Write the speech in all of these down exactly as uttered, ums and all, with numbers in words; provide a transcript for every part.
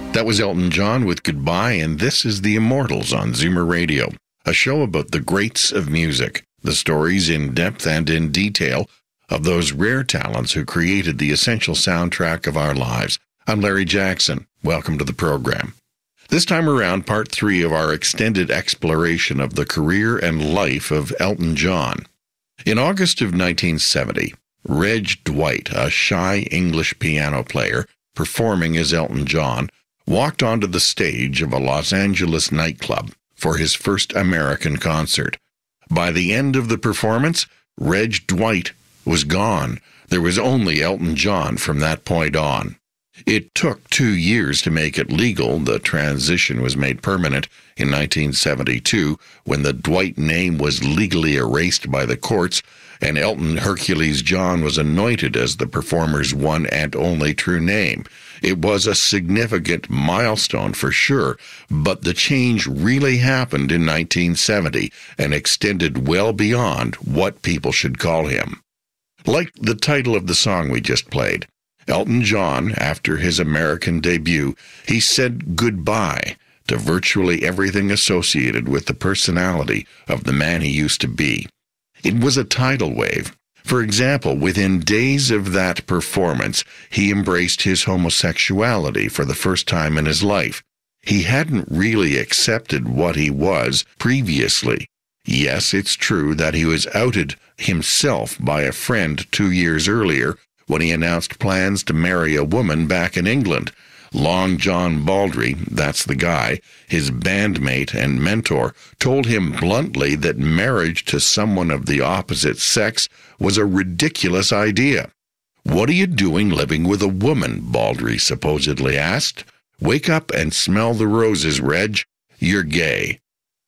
That was Elton John with Goodbye, and this is The Immortals on Zoomer Radio, a show about the greats of music, the stories in depth and in detail of those rare talents who created the essential soundtrack of our lives. I'm Larry Jackson. Welcome to the program. This time around, part three of our extended exploration of the career and life of Elton John. In August of nineteen seventy, Reg Dwight, a shy English piano player performing as Elton John, walked onto the stage of a Los Angeles nightclub for his first American concert. By the end of the performance, Reg Dwight was gone. There was only Elton John from that point on. It took two years to make it legal. The transition was made permanent in nineteen seventy-two when the Dwight name was legally erased by the courts and Elton Hercules John was anointed as the performer's one and only true name. It was a significant milestone for sure, but the change really happened in nineteen seventy and extended well beyond what people should call him. Like the title of the song we just played, Elton John, after his American debut, he said goodbye to virtually everything associated with the personality of the man he used to be. It was a tidal wave. For example, within days of that performance, he embraced his homosexuality for the first time in his life. He hadn't really accepted what he was previously. Yes, it's true that he was outed himself by a friend two years earlier when he announced plans to marry a woman back in England. Long John Baldry, that's the guy, his bandmate and mentor, told him bluntly that marriage to someone of the opposite sex was a ridiculous idea. "What are you doing living with a woman?" Baldry supposedly asked. "Wake up and smell the roses, Reg. You're gay."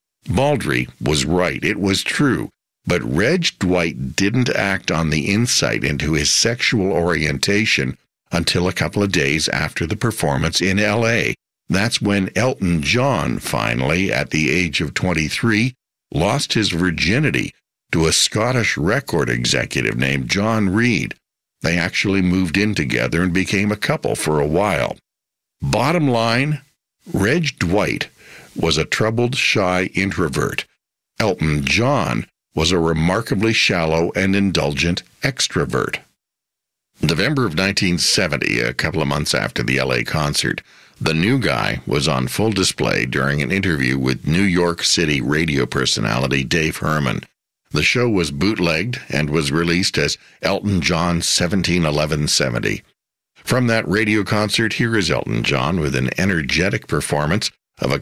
Baldry was right. It was true. But Reg Dwight didn't act on the insight into his sexual orientation until a couple of days after the performance in L A. That's when Elton John finally, at the age of twenty-three, lost his virginity to a Scottish record executive named John Reid. They actually moved in together and became a couple for a while. Bottom line, Reg Dwight was a troubled, shy introvert. Elton John was a remarkably shallow and indulgent extrovert. November of nineteen seventy, a couple of months after the L A concert, the new guy was on full display during an interview with New York City radio personality Dave Herman. The show was bootlegged and was released as Elton John seventeen eleven seventy. From that radio concert, here is Elton John with an energetic performance